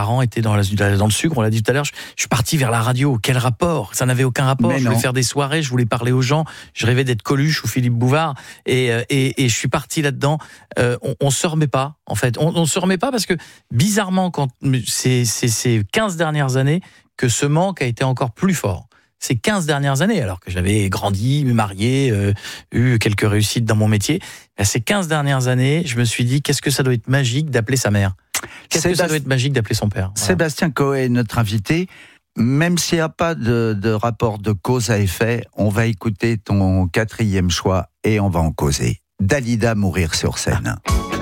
parents étaient dans le sucre, on l'a dit tout à l'heure, je suis parti vers la radio. Quel rapport ? Ça n'avait aucun rapport. Je voulais faire des soirées, je voulais parler aux gens, je rêvais d'être Coluche ou Philippe Bouvard, et je suis parti là-dedans. On se remet pas, en fait. On se remet pas parce que, bizarrement, quand ces 15 dernières années, que ce manque a été encore plus fort. Ces 15 dernières années, alors que j'avais grandi, marié, eu quelques réussites dans mon métier, ces 15 dernières années, je me suis dit, qu'est-ce que ça doit être magique d'appeler sa mère ? Qu'est-ce que ça doit être magique d'appeler son père ? Voilà. Sébastien Coé, notre invité, même s'il n'y a pas de rapport de cause à effet, on va écouter ton 4e choix et on va en causer. Dalida, Mourir sur scène.